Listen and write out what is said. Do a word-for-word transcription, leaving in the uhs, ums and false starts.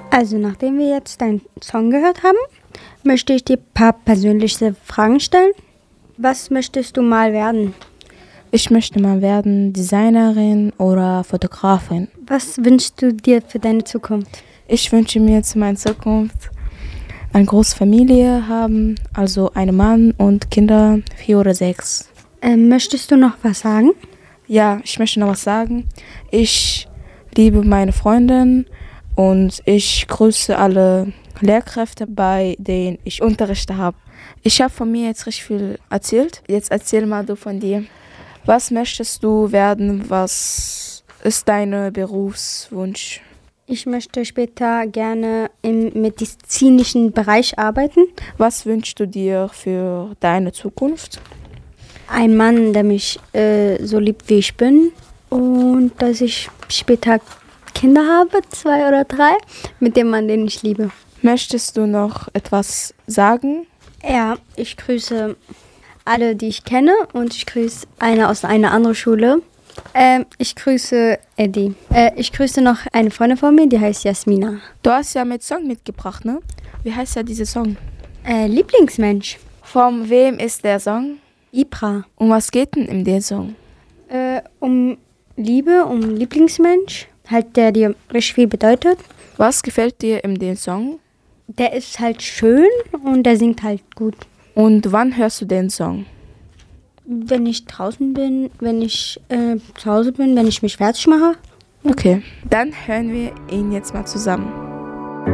Also nachdem wir jetzt deinen Song gehört haben, möchte ich dir ein paar persönliche Fragen stellen. Was möchtest du mal werden? Ich möchte mal werden Designerin oder Fotografin. Was wünschst du dir für deine Zukunft? Ich wünsche mir zu meiner Zukunft eine große Familie haben, also einen Mann und Kinder, vier oder sechs. Ähm, möchtest du noch was sagen? Ja, ich möchte noch was sagen. Ich liebe meine Freundin und ich grüße alle Lehrkräfte, bei denen ich Unterricht habe. Ich habe von mir jetzt richtig viel erzählt. Jetzt erzähl mal du von dir. Was möchtest du werden? Was ist dein Berufswunsch? Ich möchte später gerne im medizinischen Bereich arbeiten. Was wünschst du dir für deine Zukunft? Ein Mann, der mich äh, so liebt, wie ich bin. Und dass ich später Kinder habe, zwei oder drei, mit dem Mann, den ich liebe. Möchtest du noch etwas sagen? Ja, ich grüße alle, die ich kenne, und ich grüße eine aus einer anderen Schule. Ähm, ich grüße Eddie. Äh, ich grüße noch eine Freundin von mir, die heißt Jasmina. Du hast ja mit Song mitgebracht, ne? Wie heißt ja dieser Song? Äh, Lieblingsmensch. Von wem ist der Song? Ibra. Um was geht denn in dem Song? Äh, um Liebe, um Lieblingsmensch, halt der dir richtig viel bedeutet. Was gefällt dir in dem Song? Der ist halt schön und der singt halt gut. Und wann hörst du den Song? Wenn ich draußen bin, wenn ich äh, zu Hause bin, wenn ich mich fertig mache. Okay, dann hören wir ihn jetzt mal zusammen.